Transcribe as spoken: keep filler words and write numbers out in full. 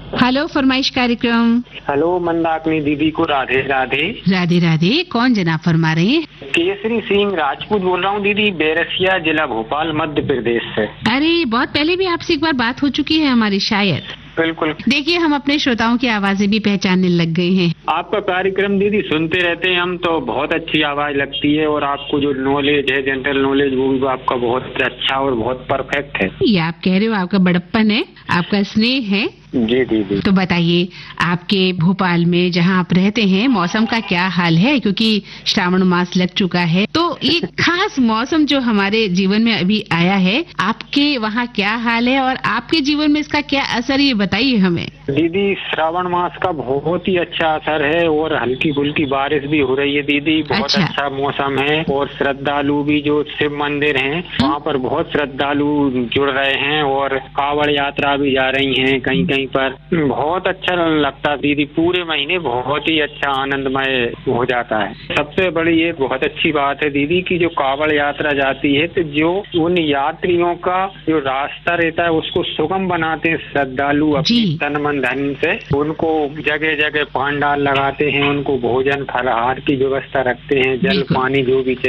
Hello फरमाइश कार्यक्रम। Hello Mandakini दीदी को राधे राधे। राधे राधे। कौन जनाब फरमा रहे हैं? केसरी सिंह राजपूत बोल रहा हूँ दीदी, बैरसिया जिला भोपाल मध्य प्रदेश से। अरे बहुत पहले भी आपसे एक बार बात हो चुकी है हमारी शायद। बिल्कुल। देखिए हम अपने श्रोताओं की आवाजें भी पहचानने लग गए हैं। आपका कार्यक्रम दीदी सुनते रहते हैं हम, तो बहुत अच्छी आवाज लगती है और आपको जो नॉलेज है, जनरल नॉलेज, वो भी आपका बहुत अच्छा और बहुत परफेक्ट है। ये आप कह रहे हो, आपका बड़प्पन है, आपका स्नेह है। जी दीदी। तो बताइए आपके भोपाल में जहाँ आप रहते हैं मौसम का क्या हाल है, क्योंकि श्रावण मास लग चुका है, तो ये खास मौसम जो हमारे जीवन में अभी आया है, आपके वहाँ क्या हाल है और आपके जीवन में इसका क्या असर, ये बताइए हमें। दीदी श्रावण मास का बहुत ही अच्छा असर है और हल्की फुल्की बारिश भी हो रही है दीदी। बहुत अच्छा, अच्छा मौसम है और श्रद्धालु भी जो शिव मंदिर हैं वहाँ पर बहुत श्रद्धालु जुड़ रहे हैं और कावड़ यात्रा भी जा रही हैं कहीं कहीं पर। बहुत अच्छा लगता है दीदी, पूरे महीने बहुत ही अच्छा आनंदमय हो जाता है। सबसे बड़ी एक बहुत अच्छी बात है दीदी की जो कावड़ यात्रा जाती है तो जो उन यात्रियों का जो रास्ता रहता है उसको सुगम बनाते हैं श्रद्धालु अपनी तन मन धन से। उनको जगह जगह पांडाल लगाते हैं, उनको भोजन फलाहार की व्यवस्था रखते हैं, जल पानी जो भी